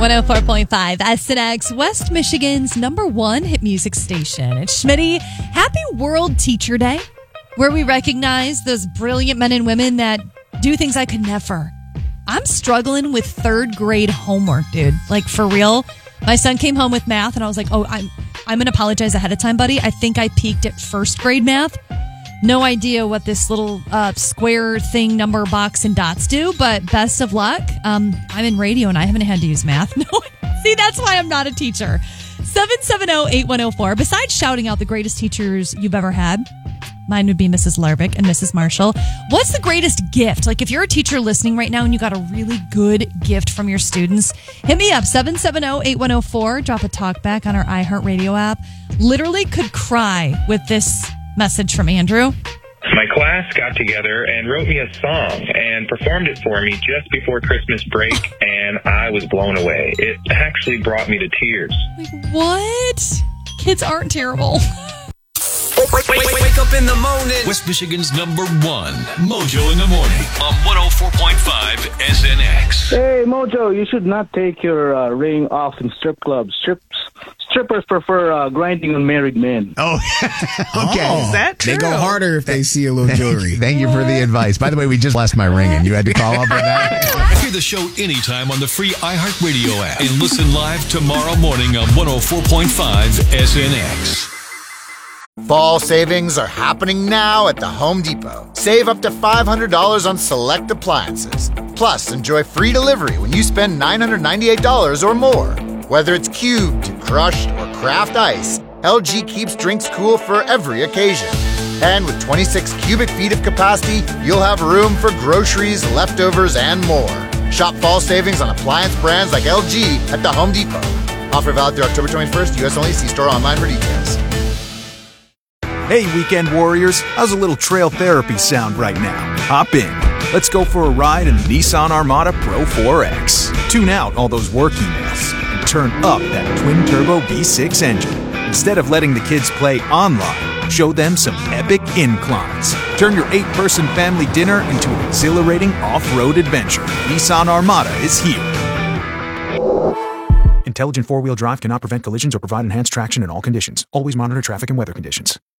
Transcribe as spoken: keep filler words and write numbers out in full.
one oh four point five S N X, West Michigan's number one hit music station. It's Schmitty. Happy World Teacher Day, where we recognize those brilliant men and women that do things I could never. I'm struggling with third grade homework, dude. Like, for real. My son came home with math, and I was like, oh, I'm I'm going to apologize ahead of time, buddy. I think I peaked at first grade math. No idea what this little uh, square thing, number, box, and dots do, but best of luck. Um, I'm in radio, and I haven't had to use math. No, see, that's why I'm not a teacher. seven seven zero, eight one zero four. Besides shouting out the greatest teachers you've ever had, mine would be Missus Larvick and Missus Marshall. What's the greatest gift? Like, if you're a teacher listening right now and you got a really good gift from your students, hit me up, seven seven zero, eight one zero four. Drop a talk back on our iHeartRadio app. Literally could cry with this message from Andrew. My class got together and wrote me a song and performed it for me just before Christmas break, and I was blown away. It actually brought me to tears. Like, what? Kids aren't terrible. Wake, wake, wake, wake up in the morning. West Michigan's number one, Mojo in the Morning on one oh four point five S N X. Hey, Mojo, you should not take your uh, ring off in strip clubs. Strips, strippers prefer uh, grinding on married men. Oh, okay. Oh, is that true? They go harder if they see a little jewelry. Thank you for the advice. By the way, we just lost my ring, and you had to call up on that. Hear the show anytime on the free iHeartRadio app and listen live tomorrow morning on one oh four point five S N X. Fall savings are happening now at the Home Depot. Save up to five hundred dollars on select appliances. Plus, enjoy free delivery when you spend nine hundred ninety-eight dollars or more. Whether it's cubed, crushed, or craft ice, L G keeps drinks cool for every occasion. And with twenty-six cubic feet of capacity, you'll have room for groceries, leftovers, and more. Shop fall savings on appliance brands like L G at the Home Depot. Offer valid through October twenty-first. U S only. See store online for details. Hey, weekend warriors, how's a little trail therapy sound right now? Hop in. Let's go for a ride in the Nissan Armada Pro four X. Tune out all those work emails and turn up that twin-turbo V six engine. Instead of letting the kids play online, show them some epic inclines. Turn your eight-person family dinner into an exhilarating off-road adventure. Nissan Armada is here. Intelligent four-wheel drive cannot prevent collisions or provide enhanced traction in all conditions. Always monitor traffic and weather conditions.